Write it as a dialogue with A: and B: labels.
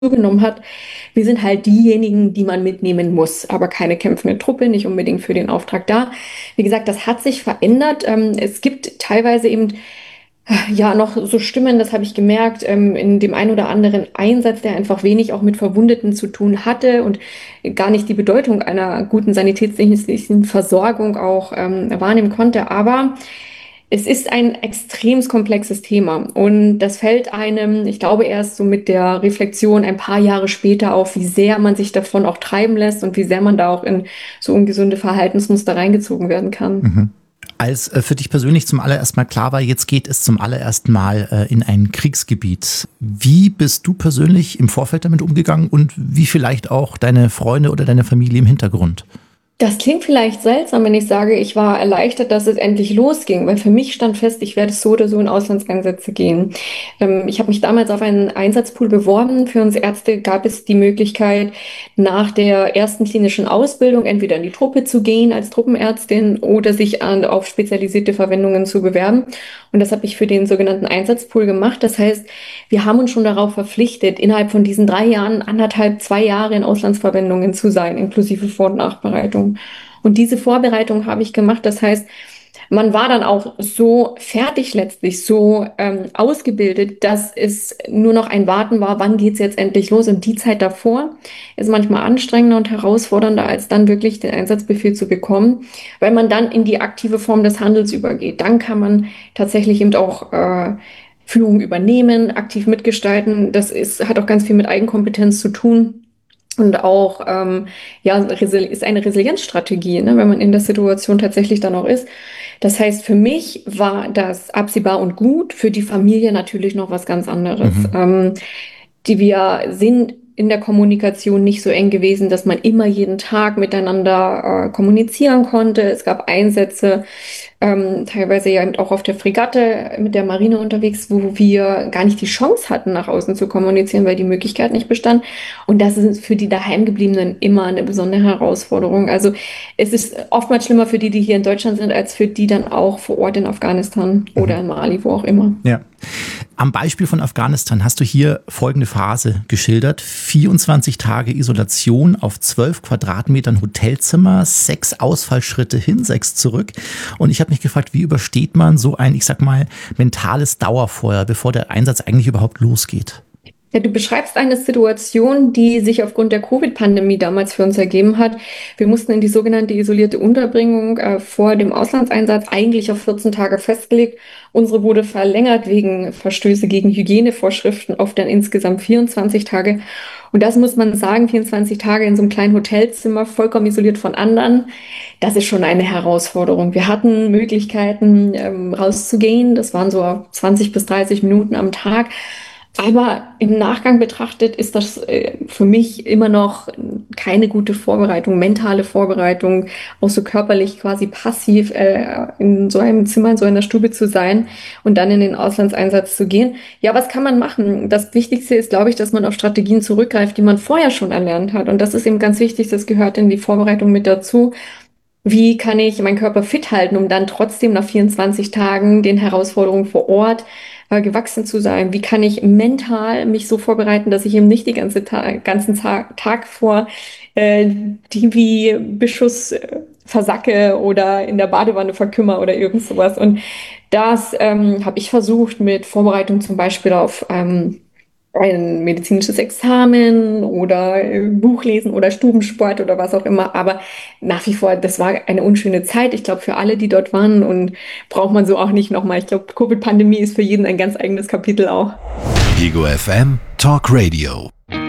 A: zugenommen hat. Wir sind halt diejenigen, die man mitnehmen muss, aber keine kämpfende Truppe, nicht unbedingt für den Auftrag da. Wie gesagt, das hat sich verändert. Es gibt teilweise eben ja noch so Stimmen, das habe ich gemerkt, in dem einen oder anderen Einsatz, der einfach wenig auch mit Verwundeten zu tun hatte und gar nicht die Bedeutung einer guten sanitätstechnischen Versorgung auch wahrnehmen konnte. Aber es ist ein extrem komplexes Thema und das fällt einem, ich glaube, erst so mit der Reflexion ein paar Jahre später auf, wie sehr man sich davon auch treiben lässt und wie sehr man da auch in so ungesunde Verhaltensmuster reingezogen werden kann.
B: Mhm. Als für dich persönlich zum allerersten Mal klar war, jetzt geht es zum allerersten Mal in ein Kriegsgebiet. Wie bist du persönlich im Vorfeld damit umgegangen und wie vielleicht auch deine Freunde oder deine Familie im Hintergrund?
A: Das klingt vielleicht seltsam, wenn ich sage, ich war erleichtert, dass es endlich losging, weil für mich stand fest, ich werde so oder so in Auslandseinsätze gehen. Ich habe mich damals auf einen Einsatzpool beworben. Für uns Ärzte gab es die Möglichkeit, nach der ersten klinischen Ausbildung entweder in die Truppe zu gehen als Truppenärztin oder sich auf spezialisierte Verwendungen zu bewerben. Und das habe ich für den sogenannten Einsatzpool gemacht. Das heißt, wir haben uns schon darauf verpflichtet, innerhalb von diesen 3 Jahren, 1,5, 2 Jahre in Auslandsverwendungen zu sein, inklusive Vor- und Nachbereitung. Und diese Vorbereitung habe ich gemacht. Das heißt, man war dann auch so fertig letztlich, so ausgebildet, dass es nur noch ein Warten war, wann geht's jetzt endlich los? Und die Zeit davor ist manchmal anstrengender und herausfordernder, als dann wirklich den Einsatzbefehl zu bekommen, weil man dann in die aktive Form des Handels übergeht. Dann kann man tatsächlich eben auch Führung übernehmen, aktiv mitgestalten. Hat auch ganz viel mit Eigenkompetenz zu tun. Und auch, ja, ist eine Resilienzstrategie, ne, wenn man in der Situation tatsächlich dann auch ist. Das heißt, für mich war das absehbar und gut, für die Familie natürlich noch was ganz anderes.
B: Mhm.
A: Wir sind in der Kommunikation nicht so eng gewesen, dass man immer jeden Tag miteinander kommunizieren konnte. Es gab Einsätze, teilweise ja eben auch auf der Fregatte mit der Marine unterwegs, wo wir gar nicht die Chance hatten, nach außen zu kommunizieren, weil die Möglichkeit nicht bestand. Und das ist für die Daheimgebliebenen immer eine besondere Herausforderung. Also es ist oftmals schlimmer für die, die hier in Deutschland sind, als für die dann auch vor Ort in Afghanistan oder in Mali, wo auch immer.
B: Ja. Am Beispiel von Afghanistan hast du hier folgende Phase geschildert. 24 Tage Isolation auf 12 Quadratmetern Hotelzimmer, 6 Ausfallschritte hin, 6 zurück. Und ich habe mich gefragt, wie übersteht man so ein, ich sag mal, mentales Dauerfeuer, bevor der Einsatz eigentlich überhaupt losgeht?
A: Ja, du beschreibst eine Situation, die sich aufgrund der Covid-Pandemie damals für uns ergeben hat. Wir mussten in die sogenannte isolierte Unterbringung vor dem Auslandseinsatz eigentlich auf 14 Tage festgelegt. Unsere wurde verlängert wegen Verstöße gegen Hygienevorschriften auf dann insgesamt 24 Tage. Und das muss man sagen, 24 Tage in so einem kleinen Hotelzimmer, vollkommen isoliert von anderen, das ist schon eine Herausforderung. Wir hatten Möglichkeiten, rauszugehen. Das waren so 20 bis 30 Minuten am Tag. Aber im Nachgang betrachtet ist das für mich immer noch keine gute Vorbereitung, mentale Vorbereitung, auch so körperlich quasi passiv in so einem Zimmer, in so einer Stube zu sein und dann in den Auslandseinsatz zu gehen. Ja, was kann man machen? Das Wichtigste ist, glaube ich, dass man auf Strategien zurückgreift, die man vorher schon erlernt hat. Und das ist eben ganz wichtig, das gehört in die Vorbereitung mit dazu. Wie kann ich meinen Körper fit halten, um dann trotzdem nach 24 Tagen den Herausforderungen vor Ort gewachsen zu sein? Wie kann ich mental mich so vorbereiten, dass ich eben nicht die ganzen Tag vor Beschuss versacke oder in der Badewanne verkümmere oder irgend sowas? Und das habe ich versucht mit Vorbereitung zum Beispiel auf ein medizinisches Examen oder Buchlesen oder Stubensport oder was auch immer. Aber nach wie vor, das war eine unschöne Zeit. Ich glaube, für alle, die dort waren und braucht man so auch nicht nochmal. Ich glaube, Covid-Pandemie ist für jeden ein ganz eigenes Kapitel auch.
C: Ego FM Talk Radio.